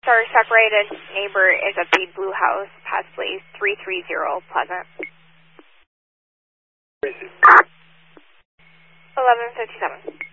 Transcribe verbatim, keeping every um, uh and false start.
Our separated neighbor is at the Blue House, possibly three three zero Pleasant. eleven fifty-seven.